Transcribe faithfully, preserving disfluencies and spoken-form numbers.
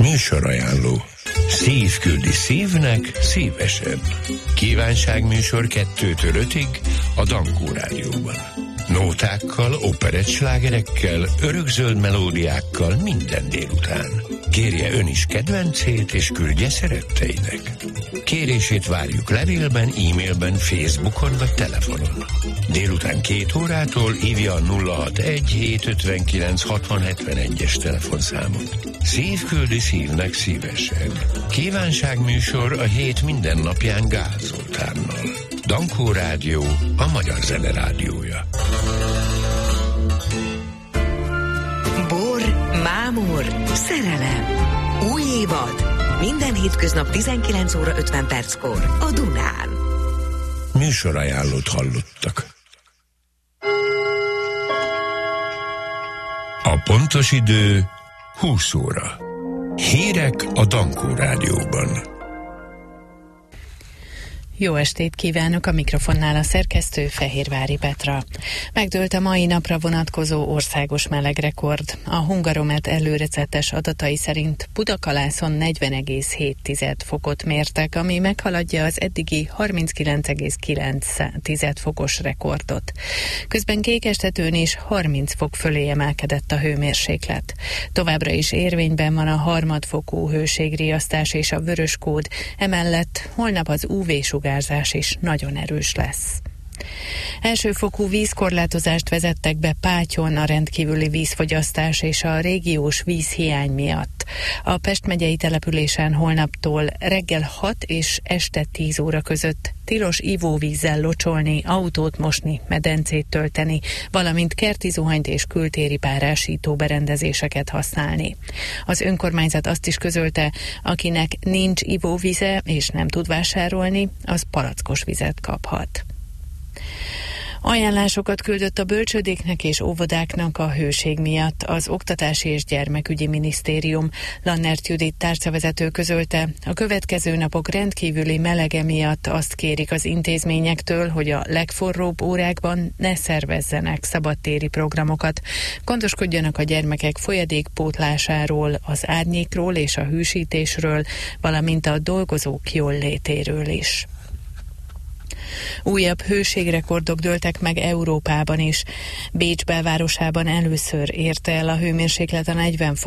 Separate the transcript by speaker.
Speaker 1: Műsorajánló. Szív küldi szívnek szívesen. Kívánságműsor kettőtől ötig a Dankó Rádióban. Nótákkal, operettslágerekkel, örökzöld melódiákkal minden délután. Kérje ön is kedvencét, és küldje szeretteinek. Kérését várjuk levélben, e-mailben, Facebookon vagy telefonon. Délután két órától hívja a nulla hatvanegy hétszázötvenkilenc hatvan hetvenegyes telefonszámot. Szív küldi szívnek szívesen. Kívánságműsor a hét minden napján Gál Zoltánnal. Dankó Rádió, a magyar zene rádiója.
Speaker 2: Bor, mámor, szerelem. Új évad. Minden hétköznap tizenkilenc óra ötven perckor a Dunán.
Speaker 1: Műsorajánlót hallottak. A pontos idő húsz óra. Hírek a Dankó Rádióban.
Speaker 3: Jó estét kívánok, a mikrofonnál a szerkesztő Fehérvári Petra. Megdőlt a mai napra vonatkozó országos melegrekord. A Hungaromet előrecetes adatai szerint Budakalászon negyven egész hét fokot mértek, ami meghaladja az eddigi harminckilenc egész kilenc fokos rekordot. Közben Kékestetőn is harminc fok fölé emelkedett a hőmérséklet. Továbbra is érvényben van a harmadfokú hőségriasztás és a vöröskód, emellett holnap az ú vé-sugárzás is nagyon erős lesz. Elsőfokú vízkorlátozást vezettek be Pátyon a rendkívüli vízfogyasztás és a régiós vízhiány miatt. A Pest megyei településen holnaptól reggel hat és este tíz óra között tilos ivóvízzel locsolni, autót mosni, medencét tölteni, valamint kerti zuhanyt és kültéri párásító berendezéseket használni. Az önkormányzat azt is közölte, akinek nincs ivóvíze és nem tud vásárolni, az palackos vizet kaphat. Ajánlásokat küldött a bölcsődéknek és óvodáknak a hőség miatt az Oktatási és Gyermekügyi Minisztérium. Lannert Judit tárcavezető közölte, a következő napok rendkívüli melege miatt azt kérik az intézményektől, hogy a legforróbb órákban ne szervezzenek szabadtéri programokat. Gondoskodjanak a gyermekek folyadékpótlásáról, az árnyékról és a hűsítésről, valamint a dolgozók jóllétéről is. Újabb hőségrekordok dőltek meg Európában is. Bécs belvárosában először érte el a hőmérséklet a negyven fok